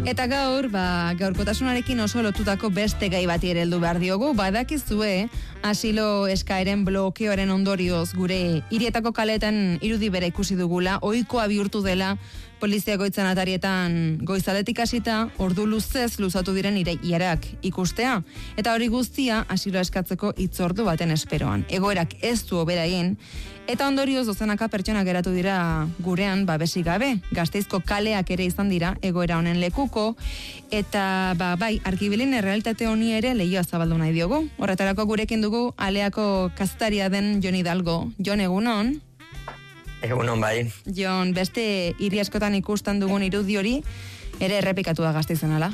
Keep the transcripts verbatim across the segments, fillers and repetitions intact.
Eta gaur, ba, gaurkotasunarekin oso lotutako beste gai bati ere heldu behar diogu, badakizue asilo eskaeren blokeoaren ondorioz gure hirietako kaleetan irudi bera ikusi dugula, ohikoa bihurtu dela polizia goitzan atarietan goizaletik hasita ordu luzez luzatu diren irekiarak ikustea. Eta hori guztia asilo eskatzeko hitzordu baten esperoan. Egoerak ez du hobera egin, eta ondorioz dozenaka pertsona geratu dira gurean babesik gabe. Gasteizko kaleak ere izan dira egoera honen lekuko, eta ba, bai, arkibilin errealitate honi ere lehioa zabaldu nahi diogu. Horretarako gurekin dugu Aleako kazetaria den Jon Hidalgo. Jon, egunon? Egunon, bai. Jon, beste hiri askotan ikusten dugun irudi hori ere errepikatu da Gasteizen, ala?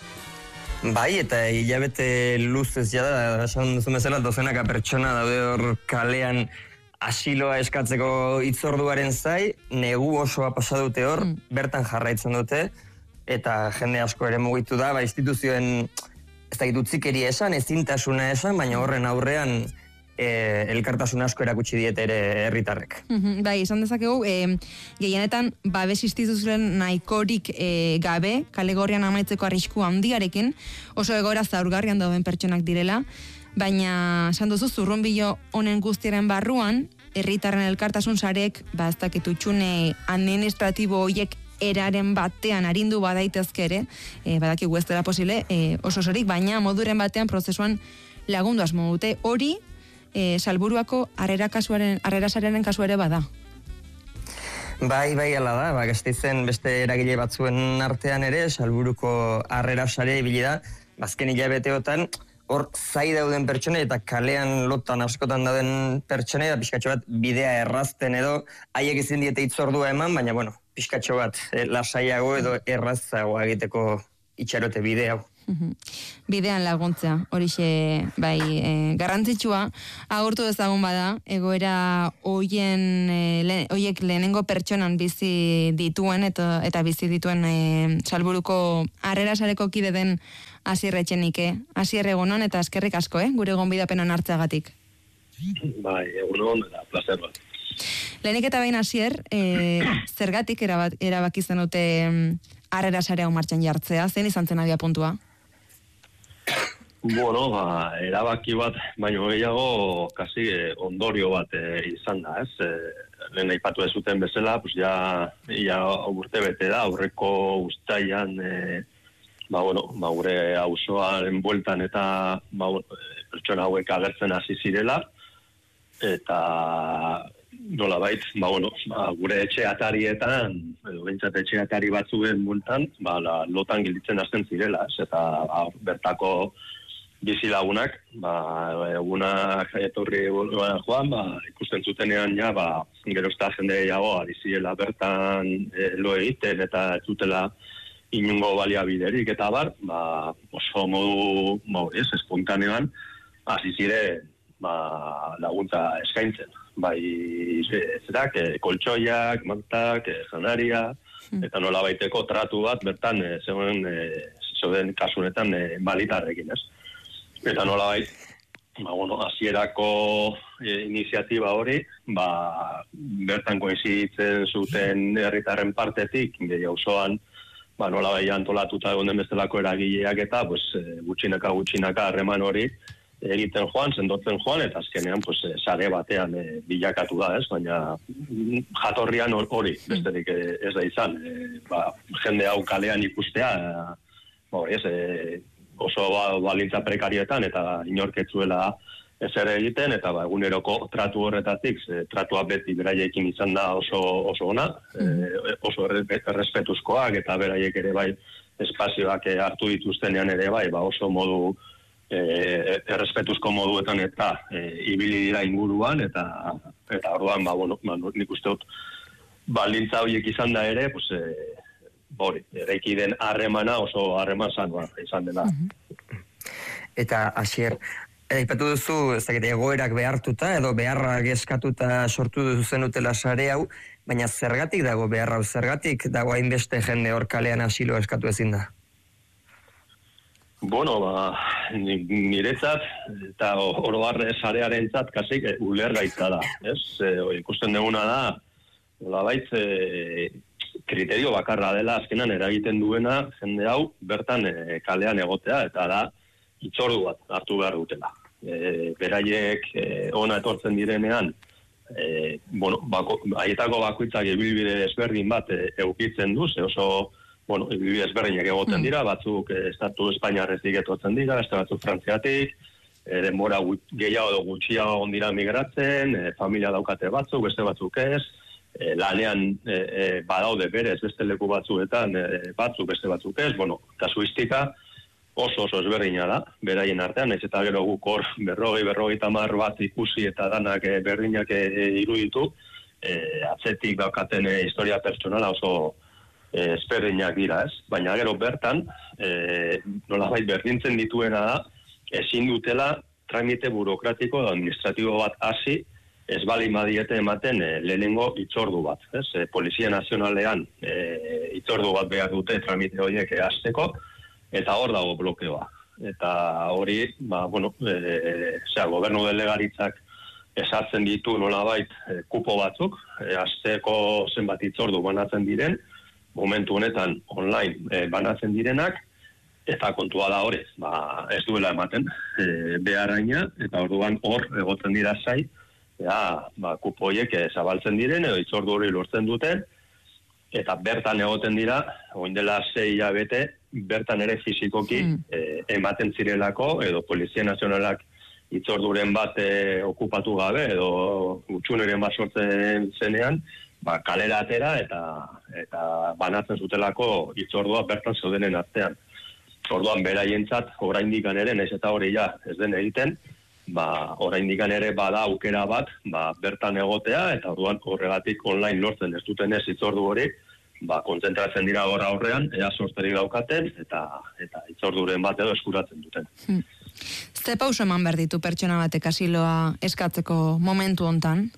Bai, eta hilabete luzez jada, esan duzu bezala, dozenaka pertsona daude hor kalean asiloa eskatzeko hitzorduaren zai, negu osoa pasa dute hor, mm. bertan jarraitzen dute, eta jende asko ere mugitu da, ba, instituzioen ez da utzikeria esan, ezintasuna esan, baina horren aurrean E, elkartasun asko erakutsi diete ere herritarrek. Mm-hmm, bai, izan dezakegu, e, gehienetan babes instituzioen nahikorik e, gabe, kale gorrian amaitzeko arrisku handiarekin, oso egoera zaurgarrian dauden pertsonak direla, baina esan duzu zurrunbilo honen guztiaren barruan, herritarren elkartasun sarek, ba, ez dakit utxune administratibo horiek eraren batean arindu badaitezke ere, e, badakigu ez dela posible, e, oso sorik, baina moduren batean prozesuan lagundu asmo dute. Hori, E, Salburuako harrera kasuaren, harrera sarearen kasu ere bada. Bai, bai, ala da, ba, Gasteizen beste eragile batzuen artean ere, Salburuko harrera sare ibili da, bazken hilabeteotan, hor zai dauden pertsone eta kalean lotan askotan dauden pertsone, da pixkatxo bat bidea errazten edo, haiek ezin diete hitzordua eman, baina, bueno, pixkatxo bat eh, lasaiago edo errazago egiteko itxarote bidea. Bidean laguntzea, horixe bai e, garrantzitsua, agurtu dezagun bada, egoera hoien e, le, hoiek lehenengo pertsonan bizi dituen eta, eta bizi dituen e, Salburuko harrera sareko kide den Asier Etxenike. Asier, egunon eta eskerrik asko, eh, gure gonbidapenan hartzeagatik. Bai, egunon eta placer bat. Lehenik eta behin Asier, e, zergatik erabak, erabaki zenute harrera sare hau martxan jartzea, zen izan zen abia puntua? Bueno, ba, erabaki bat, baino gehiago, kasi eh, ondorio bat eh, izan da, ez? Eh, lehen aipatu ez zuten bezala, pues ja, ja urte bete da, aurreko uztailan, eh, ba, bueno, ba, gure auzoaren bueltan eta ba, pertsona hauek agertzen hasi zirela, eta nola bait, ba, bueno, ba, gure etxe atarietan, edo bentsat etxe atari batzuen bueltan, ba, la, lotan gilditzen hasten zirela, ez? Eta ba, bertako bizilagunak, ba, egunak etorri joan, ba, ikusten zutenean ja, ba, gerozta jende gehiago ari zirela bertan e, lo egiten eta ez zutela inungo baliabiderik eta bar, ba, oso modu, ba, ez, espontanean, hasi ziren ba, laguntza eskaintzen. Bai, zerak, e, koltsoiak, mantak, e, janaria, eta nola baiteko tratu bat bertan e, zegoen, e, zeuden kasunetan e, balitarrekin, ez? Eta nola bait, ba, bueno, hasierako e, iniziatiba hori, ba, bertan koinziditzen zuten herritarren partetik, gehi auzoan, ba, nola bai antolatuta egon den bestelako eragileak eta, pues, e, gutxinaka gutxinaka harreman hori egiten joan, sendotzen joan, eta azkenean, pues, e, sare batean e, bilakatu da, ez? Baina jatorrian hori, besterik e, ez da izan. E, ba, jende hau kalean ikustea, e, ba, ez, e, oso ba, balintza prekarietan eta inorketzuela ezer egiten, eta ba, eguneroko tratu horretatik, e, tratua beti beraiekin izan da oso, oso ona, mm-hmm. e, oso errespetuzkoak, eta beraiek ere bai espazioak hartu dituztenean ere bai, ba, oso modu e, errespetuzko moduetan eta e, ibili dira inguruan, eta eta orduan, ba, bueno, ba, nik uste dut balintza horiek izan da ere, pues, e, hori, eraiki den harremana oso harreman sanoa izan dela. Uh-huh. Eta, Asier, aipatu duzu, ez dakit, egoerak behartuta edo beharrak eskatuta sortu duzen utela sare hau, baina zergatik dago beharra hau, zergatik dago hainbeste jende hor kalean asilo eskatu ezin da? Bueno, ba, niretzat, eta orobarre sarearen zat, kasik, ulergaitza da, ez? E, ikusten duguna da, nola baitz, e, kriterio bakarra dela azkenan eragiten duena jende hau bertan e, kalean egotea, eta da hitzordu bat hartu behar dutela. E, beraiek e, ona etortzen direnean, e, bueno, bako, haietako bakoitzak ibilbide ezberdin bat e, eukitzen du, ze oso bueno, ibilbide ezberdinak egoten dira, batzuk e, estatu espainiarretik etortzen dira, beste batzuk frantziatik, e, denbora gehiago edo gutxiago ondira migratzen, e, familia daukate batzuk, beste batzuk ez, e, lanean e, e, badaude berez beste leku batzuetan, e, batzuk beste batzuk ez, bueno, kasuistika oso oso ezberdina da, beraien artean, ez eta gero guk hor berrogei, berrogei tamar bat ikusi eta danak e, berdinak e, iruditu, e, atzetik daukaten e, historia pertsonala oso e, ezberdinak dira ez, baina gero bertan, e, nolabait berdintzen dituena da, ezin dutela tramite burokratiko edo administratibo bat hasi, ez bali madiete ematen e, lehenengo hitzordu bat. Ez? E, Polizia Nazionalean e, hitzordu bat behar dute tramite horiek hasteko, eta hor dago blokeoa. Eta hori, ba, bueno, e, zera, gobernu delegaritzak esartzen ditu nolabait e, kupo batzuk, e, hasteko zenbat hitzordu banatzen diren, momentu honetan online e, banatzen direnak, eta kontua da hori, ba, ez duela ematen e, beharraina, eta orduan hor egoten dira zai, ja, ba, kupo horiek zabaltzen diren, edo hitzordu hori lortzen duten, eta bertan egoten dira, oin dela sei hilabete, bertan ere fizikoki mm. e, ematen zirelako, edo Polizia Nazionalak hitzorduren bat e, okupatu gabe, edo gutxuneren bat sortzen zenean, ba, kalera atera, eta, eta banatzen zutelako hitzordua bertan zeudenen artean. Orduan beraientzat oraindikan ere, naiz eta hori ja ez den egiten, ba oraindikan ere bada aukera bat, ba bertan egotea, eta orduan horregatik online lortzen ez duten ez hitzordu hori, ba kontzentratzen dira hor aurrean, ea sorterik daukaten eta eta hitzorduren bat edo eskuratzen duten. Hmm. Ze pauso eman behar ditu pertsona batek asiloa eskatzeko momentu hontan?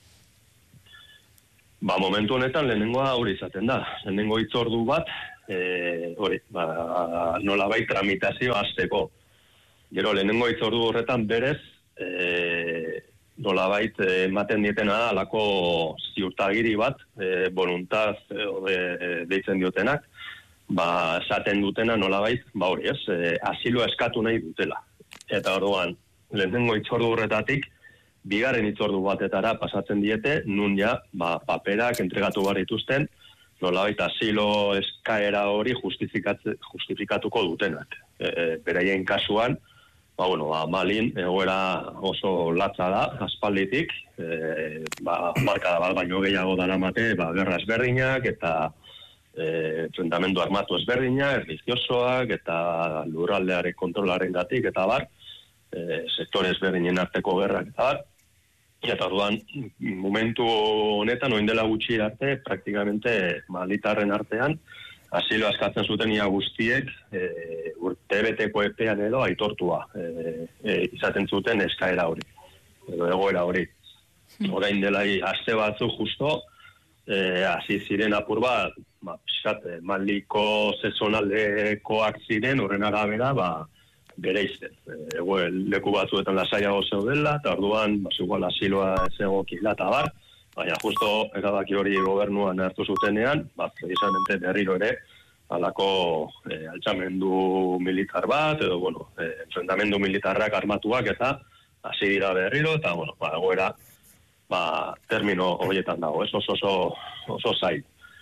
Ba momentu honetan lehenengoa hori izaten da. Lehenengo hitzordu bat E, hori, ba, nolabait tramitazio hasteko. Gero, lehenengo hitzordu horretan berez, e, nolabait ematen dietena da, alako ziurtagiri bat, e, voluntaz e, deitzen diotenak, ba, esaten dutena nolabait, ba hori ez, e, asiloa eskatu nahi dutela. Eta orduan, lehenengo hitzordu horretatik, bigarren hitzordu batetara pasatzen diete, nun ja, ba, paperak entregatu behar dituzten, nolabait asilo eskaera hori justifikatuko dutenak. E, e, beraien kasuan, ba, bueno, ba, Malin egoera oso latza da, aspalditik, e, ba, markada bat baino gehiago daramate, ba, gerra ezberdinak, eta e, enfrentamendu armatu ezberdinak, erlijiosoak, eta lurraldearen kontrolaren gatik, eta bar, e, sektore ezberdinen arteko gerrak, eta bar, eta orduan, momentu honetan, oin dela gutxi arte, praktikamente malitarren artean, asilo askatzen zuten ia guztiek, e, urtebeteko epean edo aitortua e, e, izaten zuten eskaera hori, edo egoera hori. Orain dela aste batzu justo, e, hasi ziren apur bat, ba, piskat, maliko sezonaldekoak ziren, horren arabera, ba, bereizten. Ego, leku batzuetan lasaiago zeudela, eta orduan, bas, igual asiloa ez egokila eta bar, baina justo erabaki hori gobernuan hartu zutenean, ba, precisamente berriro ere, alako e, altxamendu militar bat, edo, bueno, e, enfrentamendu militarrak armatuak, eta hasi dira berriro, eta, bueno, ba, egoera, ba, termino horietan dago, ez oso, oso, oso zait.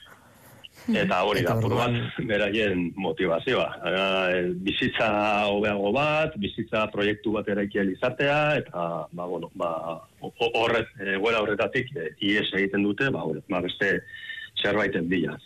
Eta hori da, puru bat, beraien motivazioa. E, bizitza hobeago bat, bizitza proiektu bat eraikiel izatea, eta, ba, bueno, ba, horret, egoera horretatik, e, ies egiten dute, ba, ba beste zerbaiten bila.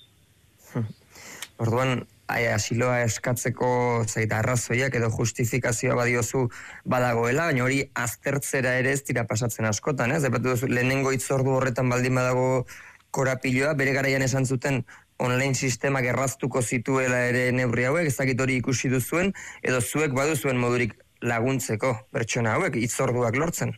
Orduan, asiloa eskatzeko zait arrazoiak edo justifikazioa badiozu badagoela, baina hori aztertzera ere ez dira pasatzen askotan, ez? Epatu duzu, lehenengo hitzordu horretan baldin badago korapiloa, bere garaian esan zuten online sistemak erraztuko zituela ere neurri hauek, ezakit hori ikusi duzuen, edo zuek baduzuen modurik laguntzeko pertsona hauek, hitzorduak lortzen?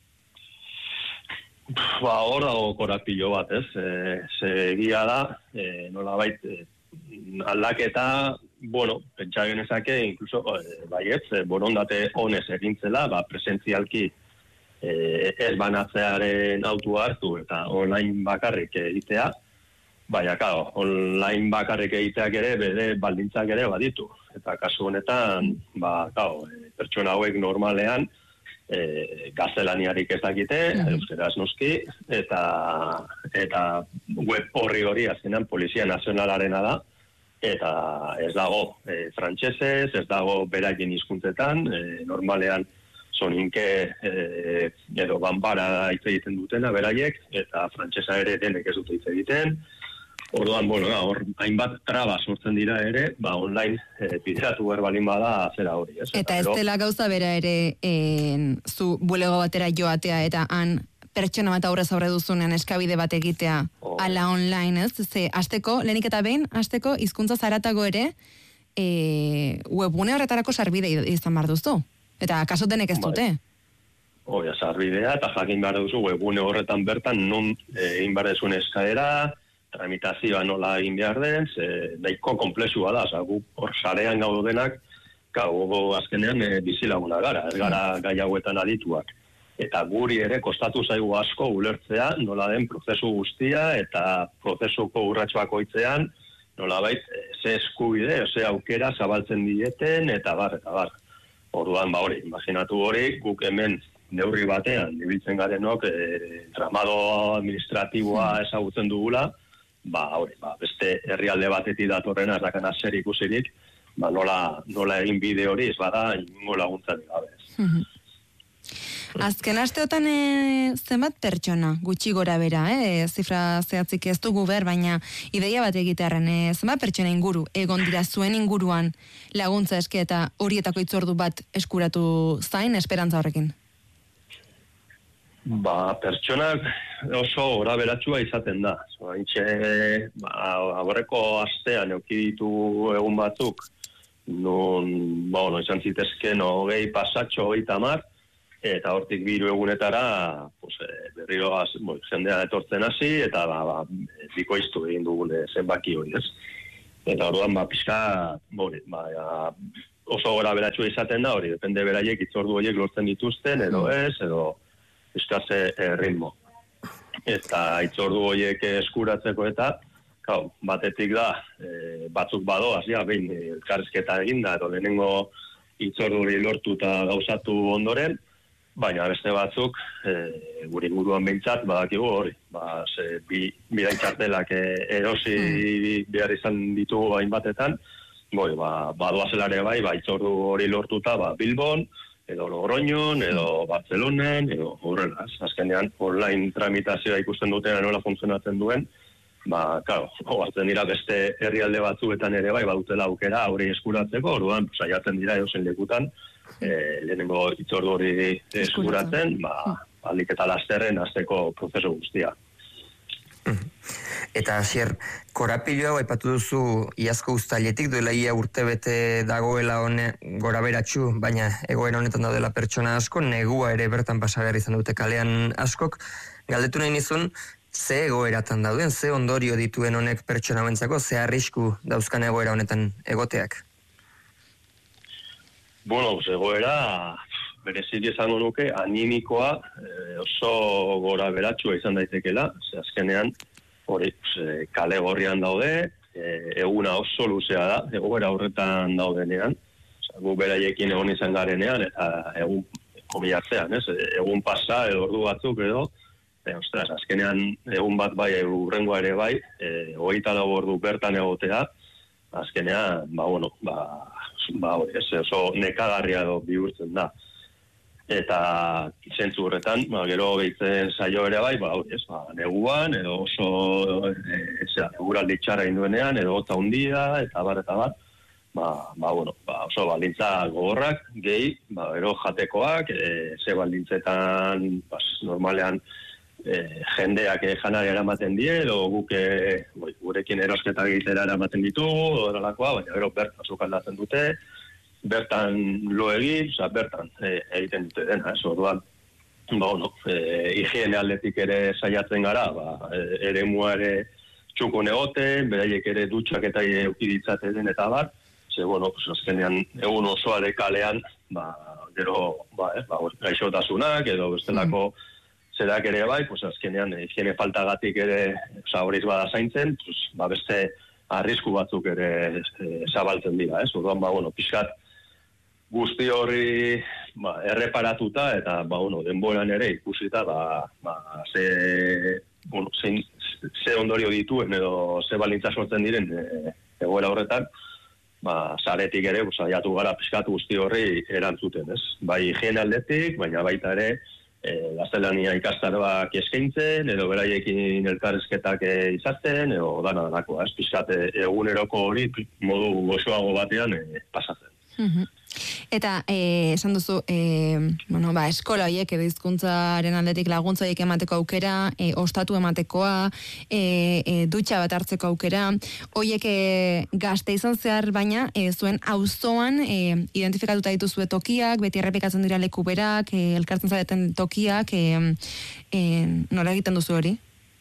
Ba, hor dago korapilo bat, ez? E, ze egia da, e, nolabait, e, aldaketa, bueno, pentsa genezake, inkluso, e, baietz, e, borondate honez egintzela, ba, presentzialki e, ez banatzearen autua hartu eta online bakarrik egitea, baina, claro, online bakarrik egiteak ere, bere baldintzak ere baditu. Eta kasu honetan, ba, claro, pertsona hauek normalean, e, gaztelaniarik ez dakite, mm-hmm. euskeraz noski, eta, eta web horri hori azkenan Polizia Nazionalarena da, eta ez dago e, frantsesez, ez dago beraien hizkuntzetan, e, normalean soninke e, edo banbara hitz egiten dutena beraiek, eta frantsesa ere denek ez dute hitz egiten. Orduan, bueno, hor hainbat traba sortzen dira ere, ba online e, bideratu behar balin bada zera hori. Ez? Eta ez dela gauza bera ere en, zu bulego batera joatea eta han pertsona bat aurrez aurre duzunean eskabide bat egitea oh. ala online, ez? Ze, azteko, lehenik eta behin, azteko hizkuntza zaratago ere e, webune horretarako sarbide izan behar duzu. Eta kaso denek ez dute. Oia, sarbidea eta jakin behar duzu webune horretan bertan non egin behar dezun eskaera, tramitazioa nola egin behar den, ze daiko komplexua da, oza, gu hor sarean gaudo denak, gau, azkenean e, bizilaguna gara, ez gara gai hauetan adituak. Eta guri ere kostatu zaigu asko ulertzea nola den prozesu guztia eta prozesuko urratxoak oitzean nola bait, ze eskubide, ze aukera zabaltzen dieten, eta bar, eta bar. Orduan, ba hori, imaginatu hori, guk hemen neurri batean, ibiltzen garenok, e, tramado administratiboa ezagutzen dugula, ba hori, ba, beste herrialde batetik datorrena ez dakana zer ikusirik, ba nola, nola egin bide hori, ez bada, ingo laguntzarik gabe. Azken asteotan e, zenbat pertsona, gutxi gora bera, eh? Zifra zehatzik ez dugu ber, baina ideia bat egitearen, e, zenbat pertsona inguru, egon dira zuen inguruan laguntza eske eta horietako itzordu bat eskuratu zain, esperantza horrekin? Ba, pertsonak oso gora beratxua izaten da. Zoraintxe, ba, aurreko astean euki ditu egun batzuk, non, ba, no, izan zitezken hogei pasatxo, hogei tamar, eta hortik biru egunetara pues, berriro az, bo, jendea etortzen hasi, eta ba, ba, bikoiztu egin dugun zenbaki hori, ez? Eta orduan, ba, pixka, bori, ba, ja, oso gora beratxua izaten da hori, depende beraiek itzordu horiek lortzen dituzten, edo ez, edo pixkaze e, ritmo. Eta itzordu horiek eskuratzeko eta, kau, batetik da, e, batzuk badoaz, ja, behin elkarrizketa eginda, edo lehenengo itzordu hori lortu eta gauzatu ondoren, baina beste batzuk, e, gure inguruan behintzat, badakigu hori, ba, ze, bi, bidaitxartelak e, erosi mm. behar izan ditugu hainbatetan, boi, ba, badoazelare bai, ba, itzordu hori lortuta, ba, Bilbon, edo Logroñon, edo Barcelonan, edo horrela, azkenean online tramitazioa ikusten dutena nola funtzionatzen duen, ba, claro, hoartzen dira beste herrialde batzuetan ere bai, badutela aukera hori eskuratzeko, orduan, saiatzen dira edozen lekutan, e, lehenengo itzordu hori eskuratzen, ba, alik eta lasterren azteko prozesu guztia. Eta Asier, korapilo hau aipatu duzu iazko uztailetik, duela ia urtebete dagoela hone gora beratxu, baina egoera honetan daudela pertsona asko, negua ere bertan pasagarri izan dute kalean askok. Galdetu nahi nizun, ze egoeratan dauden, ze ondorio dituen honek pertsona bentzako, ze arrisku dauzkan egoera honetan egoteak? Bueno, egoera berezit izango nuke, animikoa eh, oso gora beratxua izan daitekela, ze azkenean hori e, kale gorrian daude, e, eguna oso luzea da, egoera horretan daudenean, gu beraiekin egon izan garenean, eta egun komilatzean, ez? Egun pasa, edo ordu batzuk edo, e, ostras, azkenean egun bat bai, urrengoa ere bai, e, hogeita lau ordu bertan egotea, azkenean, ba, bueno, ba, ba, ez, oso nekagarria edo bihurtzen da. Eta zentzu horretan, ba, gero behitzen saio ere bai, ba, ez, ba, neguan, edo oso e, zera, eguraldi txarra induenean, edo hotza hundia, eta bar, eta bar, ba, ba, bueno, ba, oso baldintza gogorrak, gehi, ba, gero jatekoak, e, ze baldintzetan, bas, normalean, e, jendeak e, janari eramaten die, edo guk e, boi, gurekin erosketak egitera eramaten ditugu, horrelakoa, baina gero bertan zukaldatzen dute, bertan lo egin, oza, bertan e, egiten dute dena, ez orduan, ba, bueno, e, higiene aldetik ere saiatzen gara, ba, e, ere mua ere txukun egoten, beraiek ere dutxak eta eukiditzate den eta bar, ze, bueno, pues, azkenean egun osoa de kalean, ba, gero, ba, eh, ba, gaixotasunak edo bestelako zerak ere bai, pues azkenean higiene faltagatik ere, oza, horiz bada zaintzen, pues, ba beste arrisku batzuk ere e, zabaltzen dira, ez? Orduan, ba, bueno, pixkat guzti horri ba, erreparatuta eta, ba, bueno, denboran ere ikusita, ba, ba ze, bueno, zein, ze ondorio dituen edo ze balintza sortzen diren e, egoera horretan, ba, zaretik ere, saiatu gara pixkat guzti horri erantzuten, ez? Bai higiene aldetik, baina baita ere, E, gaztelania ikastaroak eskaintzen, edo beraiekin elkarrizketak e, izaten, edo dana danako, ez pixkat eguneroko hori modu gozoago batean e, pasatzen. Mm-hmm. Eta, eh, esan duzu, eh, bueno, ba, eskola horiek edo hizkuntzaren aldetik laguntza horiek emateko aukera, eh, ostatu ematekoa, eh, eh, dutxa bat hartzeko aukera, horiek eh, gazte izan zehar baina, eh, zuen auzoan eh, identifikatuta dituzue tokiak, beti errepikatzen dira leku berak, eh, elkartzen zareten tokiak, eh, eh, nola egiten duzu hori?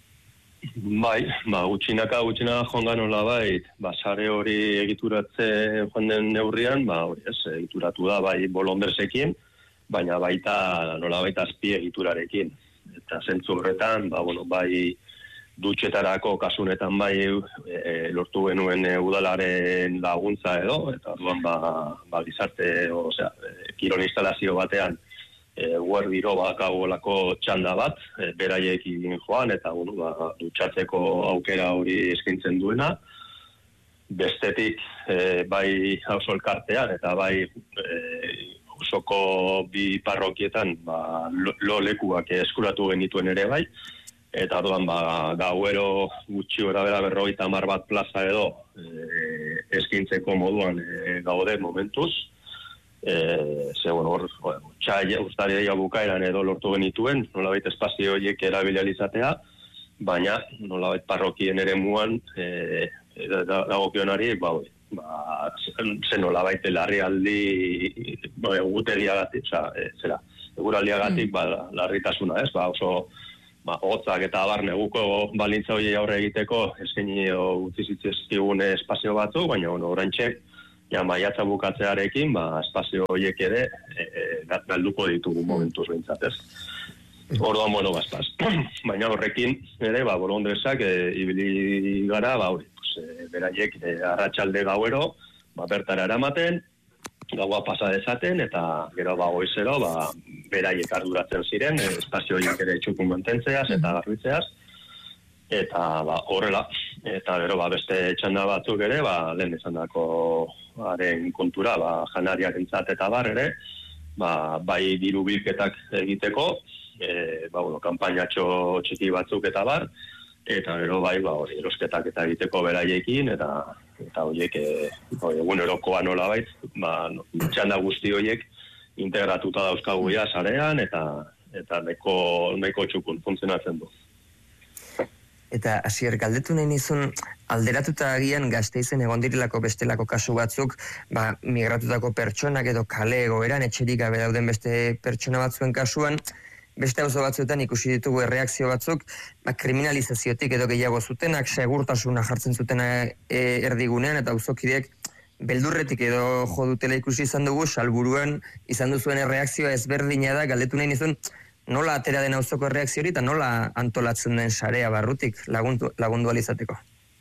Bai, ba, gutxinaka, gutxinaka joan nola bai, ba, sare hori egituratze joan den neurrian, ba, hori ez, egituratu da, bai, bolondresekin, baina baita, nola baita azpi egiturarekin. Eta zentzu horretan, ba, bueno, bai, dutxetarako kasunetan bai, e, lortu genuen e, udalaren laguntza edo, eta orduan, ba, ba, gizarte, osea, e, kirol instalazio batean, E, guerdiro bakagolako txanda bat, e, beraiekin joan, eta bueno, ba, dutxatzeko aukera hori eskaintzen duena. Bestetik, e, bai auzo elkartean, eta bai e, osoko bi parrokietan, ba, lo, lo lekuak eskuratu genituen ere bai, eta doan, ba, gauero gutxi gora bera berrogeita hamar bat plaza edo e, eskaintzeko moduan e, gaude momentuz. Eh, ze, bueno, hor, bueno, txai ustaria bukaeran edo lortu genituen, nolabait espazio horiek erabilializatea, baina nolabait parrokien ere muan, eh, dagokionari, ba, ba, zen nolabait larrialdi, ba, egutegiagatik, oza, e, zera, eguraldiagatik, mm. ba, larritasuna, ez, ba, oso, ba, hotzak eta abar neguko balintza hori aurre egiteko, eskaini utzi zitzizkigun espazio batzu, baina, bueno, orantxe, ja, maiatza bukatzearekin, ba, espazio horiek ere e, e, galduko ditugu momentuz behintzat, ez. Orduan, bueno, bazpaz. Baina horrekin ere, ba, bolondresak e, ibili gara, ba, hori, pues, e, beraiek e, arratsalde gauero, ba, bertara eramaten, gaua pasa dezaten, eta gero ba, goizero, ba, beraiek arduratzen ziren, e, espazio horiek ere txukun mantentzeaz eta garbitzeaz, eta ba, horrela, eta gero ba, beste txanda batzuk ere, ba, lehen esandako haren kontura, ba, janariarentzat eta bar ere, ba, bai diru bilketak egiteko, e, ba, bueno, kanpainatxo txiki batzuk eta bar, eta gero bai, ba, hori, erosketak eta egiteko beraiekin, eta eta horiek e, egunerokoa nola bait, ba, no, txanda guzti horiek integratuta dauzkagu ja sarean, eta eta nahiko, nahiko txukun funtzionatzen du. Eta hasier galdetu nahi nizun, alderatuta agian Gasteizen egon direlako bestelako kasu batzuk, ba, migratutako pertsonak edo kale egoeran, etxerik gabe dauden beste pertsona batzuen kasuan, beste auzo batzuetan ikusi ditugu erreakzio batzuk, ba, kriminalizaziotik edo gehiago zutenak, segurtasuna jartzen zutena e, erdigunean, eta auzokideek beldurretik edo jo dutela ikusi izan dugu, salburuan izan duzuen erreakzioa ezberdina da, galdetu nahi nizun, nola atera den auzoko erreakzio hori eta nola antolatzen den sarea barrutik lagundu, lagundu alizateko?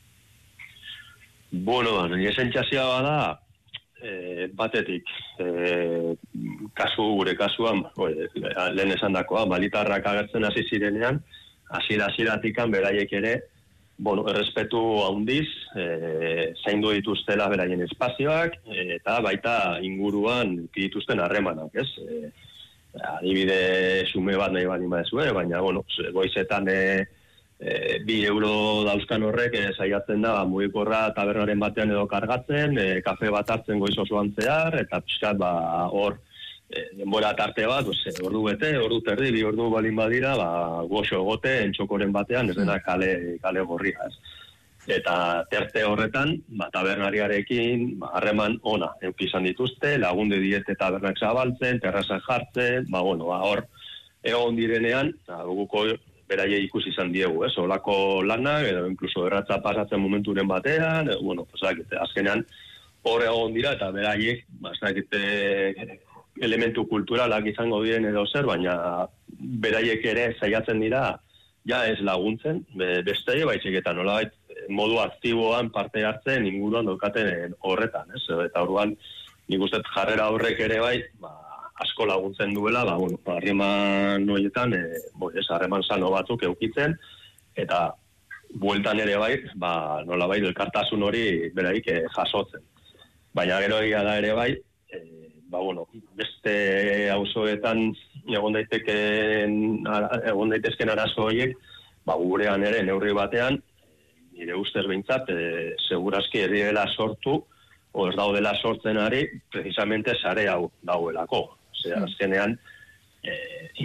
Bueno, nire sentsazioa bada, e, batetik, e, kasu gure kasuan, oe, lehen esan dakoa, malitarrak agertzen hasi zirenean, hasiera-hasieratikan beraiek ere, bueno, errespetu handiz, e, zaindu dituztela beraien espazioak, e, eta baita inguruan dituzten harremanak, ez? E, adibide xume bat nahi bani badezue, baina, bueno, goizetan e, e, bi euro dauzkan horrek e, saiatzen da, mugikorra tabernaren batean edo kargatzen, e, kafe bat hartzen goiz osoan zehar, eta pixkat, ba, hor, e, denbora tarte bat, pues, ordu bete, ordu terdi, bi ordu balin badira, ba, goxo egote, entxokoren batean, ez dena kale, kale gorria, ez. Eta terte horretan, ba, tabernariarekin harreman ba, ona eduki izan dituzte, lagunde diete tabernak zabaltzen, terrazan jartzen, ba, bueno, ba, hor, egon direnean, guko beraie ikusi izan diegu, ez, olako lanak, edo inkluso erratza pasatzen momenturen batean, edo, bueno, pues, azkenean, hor egon dira, eta beraiek, ba, ez dakite, elementu kulturalak izango diren edo zer, baina beraiek ere saiatzen dira, ja ez laguntzen, beste baizik eta nolabait modu aktiboan parte hartzen inguruan daukaten horretan, ez? Eta orduan, nik uste jarrera horrek ere bai, ba, asko laguntzen duela, ba, bueno, harreman horietan, e, bo, ez, harreman sano batzuk eukitzen, eta bueltan ere bai, ba, nolabait elkartasun hori beraik e, jasotzen. Baina gero egia da ere bai, e, ba, bueno, beste auzoetan egon daiteken, egon daitezken arazo horiek, ba, gurean ere neurri batean, nire ustez behintzat, e, segurazki herriela sortu, o ez daudela sortzen ari, precisamente sare hau dauelako. Osea, azkenean, e,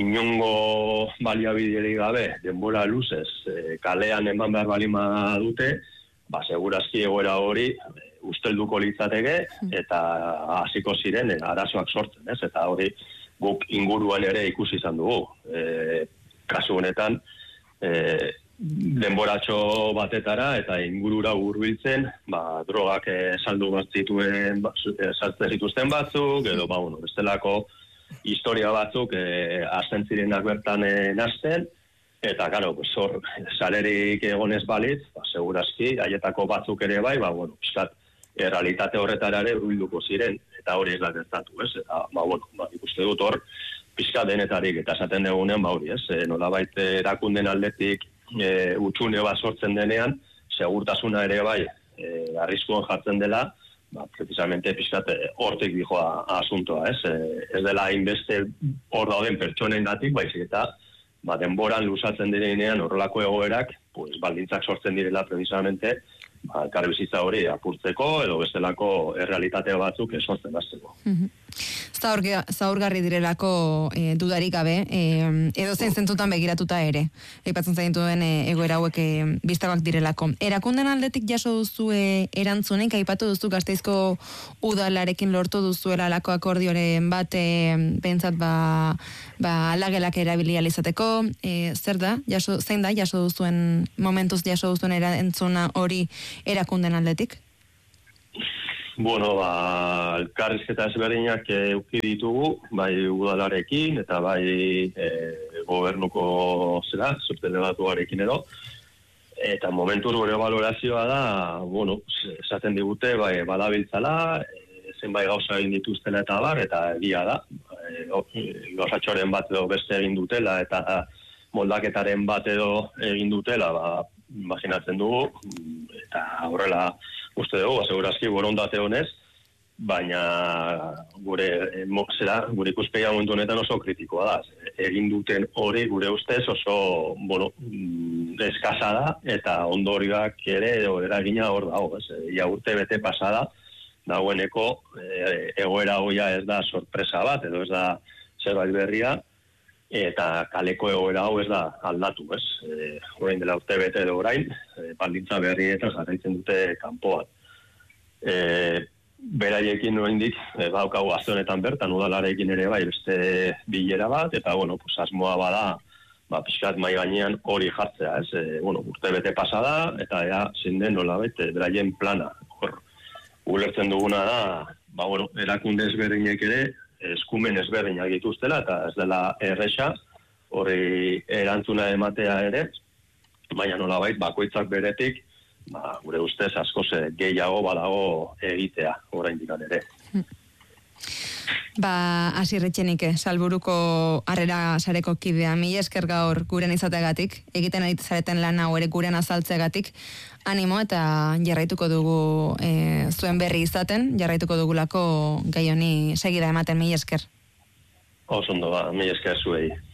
inongo baliabiderik gabe, denbora luzez, e, kalean eman behar balima dute, ba, segurazki egoera hori e, ustelduko litzateke, eta hasiko ziren e, arazoak sortzen, ez? Eta hori guk inguruan ere ikusi izan dugu. E, kasu honetan, e, denboratxo batetara eta ingurura hurbiltzen, ba, drogak e, saldu bat zituen, ba, saltzen zituzten batzuk, edo, ba, bueno, bestelako historia batzuk e, azten zirenak bertan e, nazten, eta, karo, pues, hor, salerik egonez balitz, ba, segurazki, haietako batzuk ere bai, ba, bueno, piskat, e, realitate horretara ere hurbilduko ziren, eta hori ez da gertatu, ez? Eta, ba, bueno, ba, ikuste dut hor, pixka denetarik, eta esaten degunean, ba, hori, ez? E, nolabait erakunden aldetik, E, utxune bat sortzen denean, segurtasuna ere bai e, arriskuan jartzen dela, ba, precisamente pixkat hortik dijoa asuntoa, ez? E, ez dela hainbeste hor dauden pertsonen datik, baizik eta ba, denboran luzatzen direnean horrelako egoerak, pues, baldintzak sortzen direla precisamente ba, karbizitza hori apurtzeko edo bestelako errealitate batzuk sortzen bazteko. Mm-hmm. Zaurgarri direlako e, dudarik gabe, e, edo zein zentutan begiratuta ere, aipatzen zain duen e, egoera hauek e, biztakoak direlako. Erakunden aldetik jaso duzu e, erantzunek, aipatu duzu Gasteizko udalarekin lortu duzuela alako akordioren bat, e, pentsat ba, ba alagelak erabili alizateko, e, zer da, jaso, zein da, jaso duzuen, momentuz jaso duzuen erantzuna hori erakunden aldetik? Bueno, ba, elkarrizketa ezberdinak euki ditugu, bai udalarekin eta bai e, gobernuko zera, subdelegatuarekin edo. Eta momentu gure balorazioa da, bueno, esaten digute, bai, badabiltzala, e, zenbait gauza egin dituztela eta bar, eta egia da. E, gauzatxoren bat edo beste egin dutela, eta moldaketaren bat edo egin dutela, ba, imaginatzen dugu, eta horrela uste dugu, segurazki borondate honez, baina gure zera, gure ikuspegia momentu honetan oso kritikoa da. Egin duten hori gure ustez oso, bueno, eskasa da, eta ondorioak ere eragina hor dago. Ia urte bete pasada, dagoeneko e, egoera hoia ez da sorpresa bat, edo ez da zerbait berria, eta kaleko egoera hau ez da aldatu, ez? E, orain dela urte bete edo orain, e, baldintza berrietan jarraitzen dute kanpoan. E, beraiekin oraindik e, daukagu aste honetan bertan udalarekin ere bai beste bilera bat, eta bueno, pues asmoa bada, ba pixkat mai gainean hori jartzea, ez? E, bueno, urte bete pasada eta ea zein den nolabait beraien plana. Hor ulertzen duguna da, ba bueno, erakunde ezberdinek ere eskumen ezberdinak dituztela, eta ez dela erresa, hori erantzuna ematea ere, baina nolabait bakoitzak beretik, ba, gure ustez askoz gehiago badago egitea, oraindik ere. Ba, Asirretxenik, Salburuko harrera sareko kidea, mi esker gaur guren izategatik, egiten ari zareten lan hau ere guren azaltzegatik, animo eta jarraituko dugu e, zuen berri izaten, jarraituko dugulako gai honi segida ematen, mi esker. Oso ondo, ba, mi esker zuei.